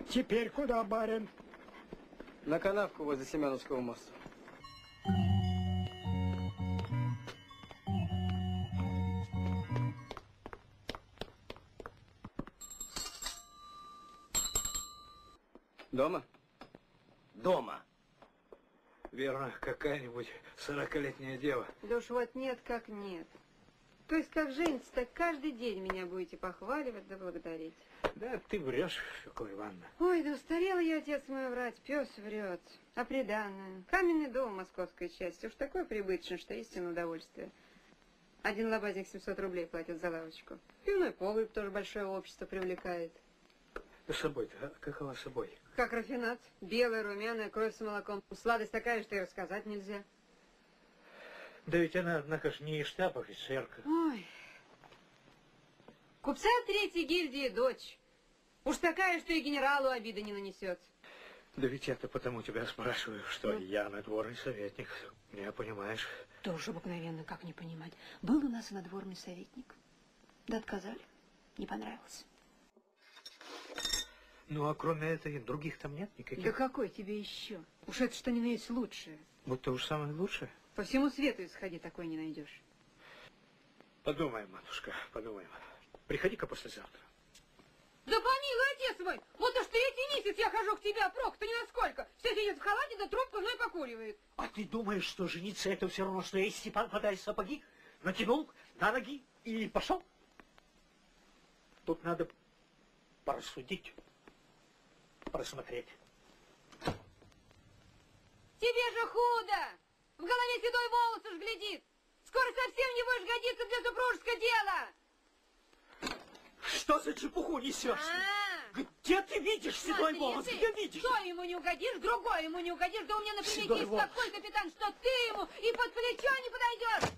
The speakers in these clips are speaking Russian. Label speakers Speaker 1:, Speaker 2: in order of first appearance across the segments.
Speaker 1: Теперь куда, барин?
Speaker 2: На канавку возле Семеновского моста. Дома?
Speaker 3: Дома. Верно, какая-нибудь 40-летняя дева.
Speaker 4: Да уж вот нет, как нет. То есть, как женится, так каждый день меня будете похваливать да благодарить.
Speaker 3: Да ты врешь, Фёкла Ивановна.
Speaker 4: Ой, да устарел я, отец мой, врать, пес врет. А приданное? Каменный дом в московской части. Уж такой прибыточный, что истинное удовольствие. Один лобазник 700 рублей платит за лавочку. Пивной погреб тоже большое общество привлекает.
Speaker 3: Да собой-то, а какова собой?
Speaker 4: Как рафинат. Белая, румяная, кровь с молоком. Сладость такая, что и рассказать нельзя.
Speaker 3: Да ведь она, однако ж, не штаб-офицерка.
Speaker 4: Ой. Купца третьей гильдии дочь. Уж такая, что и генералу обиды не нанесет.
Speaker 3: Да ведь я-то потому тебя спрашиваю, что я надворный советник. Меня понимаешь?
Speaker 5: Тоже обыкновенно, как не понимать. Был у нас и надворный советник. Да отказали. Не понравилось.
Speaker 3: Ну, а кроме этого, других там нет никаких?
Speaker 4: Да какой тебе еще? Уж это что ни на есть лучшее.
Speaker 3: Вот то уж самое лучшее?
Speaker 4: По всему свету исходи, такой не найдешь.
Speaker 3: Подумаем, матушка, подумаем. Приходи-ка послезавтра.
Speaker 4: Да помилуй, отец мой! Вот уж третий месяц я хожу к тебе, а прок-то ни насколько. Все сидит в халате, да трубку мной покуривает.
Speaker 3: А ты думаешь, что жениться это все равно, что я Степан подай сапоги, натянул на ноги и пошел? Тут надо порассудить, просмотреть.
Speaker 4: Тебе же худо! В голове седой волос уж глядит. Скоро совсем не будешь годиться для супружеского дела.
Speaker 3: Что за чепуху несешь? Где ты видишь седой волос? Где видишь?
Speaker 4: Что ему не угодишь, другой ему не угодишь. Да у меня на примете
Speaker 3: Седой
Speaker 4: есть
Speaker 3: волос.
Speaker 4: такой капитан, что ты ему и под плечо не подойдешь.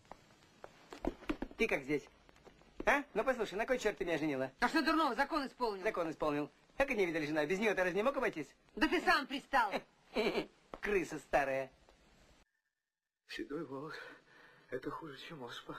Speaker 2: Ты как здесь? А? Ну послушай, на кой черт ты меня женила?
Speaker 4: А что дурного, закон исполнил.
Speaker 2: Закон исполнил. Как и не видали жена? Без нее ты разве не мог обойтись?
Speaker 4: Да ты сам пристал.
Speaker 2: Крыса старая.
Speaker 3: Седой волос. Это хуже, чем оспа.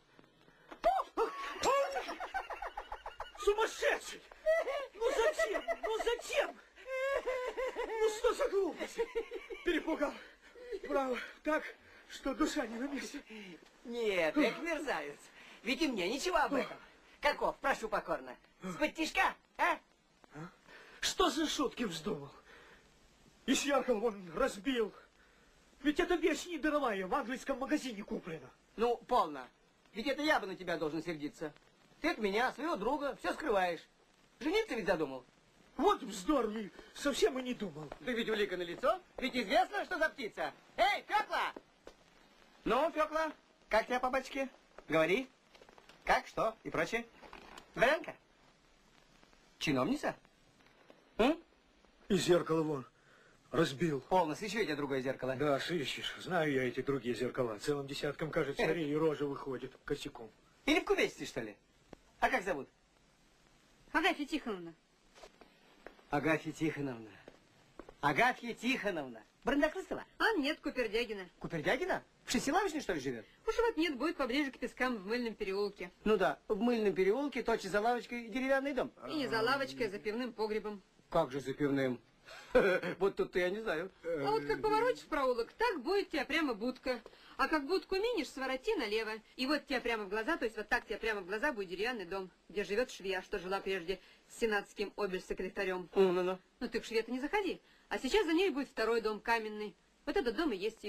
Speaker 3: Сумасшедший! Ну зачем? Ну зачем? Ну что за глупость? Перепугал. Право, так, что душа не на месте.
Speaker 2: Нет, эх, мерзавец. Ведь и мне ничего об этом. Каков, прошу покорно. С-под тишка, а?
Speaker 3: Что за шутки вздумал? И зеркало вон разбил. Ведь эта вещь недорогая, в английском магазине куплена.
Speaker 2: Ну, полно. Ведь это я бы на тебя должен сердиться. Ты от меня, своего друга, все скрываешь. Жениться ведь задумал?
Speaker 3: Вот вздор, и совсем и не думал.
Speaker 2: Да ведь улика на лицо. Ведь известно, что за птица. Эй, Фёкла! Ну, Фёкла, как тебя по батюшке? Говори. Как, что и прочее. Дворянка? Чиновница? М?
Speaker 3: И зеркало вон разбил.
Speaker 2: Полно, свищу я тебе другое зеркало.
Speaker 3: Да, сыщешь. Знаю я эти другие зеркала. Целым десятком, кажется, и рожа выходит косяком.
Speaker 2: Или в кубечестве, что ли? А как зовут?
Speaker 4: Агафья Тихоновна.
Speaker 2: Агафья Тихоновна. Агафья Тихоновна. Брандакрыстова?
Speaker 4: А нет, Купердягина.
Speaker 2: Купердягина? В Шестилавочной, что ли, живет?
Speaker 4: Уж вот нет, будет поближе к пескам в Мыльном переулке.
Speaker 2: Ну да, в Мыльном переулке, точно за лавочкой, деревянный дом.
Speaker 4: И не за лавочкой, а за пивным погребом.
Speaker 2: Как же за пивным? Вот тут-то я не знаю.
Speaker 4: А вот как поворотишь в проулок, так будет у тебя прямо будка. А как будку минишь, свороти налево. И вот тебе прямо в глаза, то есть вот так тебе прямо в глаза будет деревянный дом, где живет швея, что жила прежде с сенатским обер-секретарем.
Speaker 2: Ну-ну-ну.
Speaker 4: Ну ты к шве-то не заходи. А сейчас за ней будет второй дом каменный. Вот этот дом и есть ее.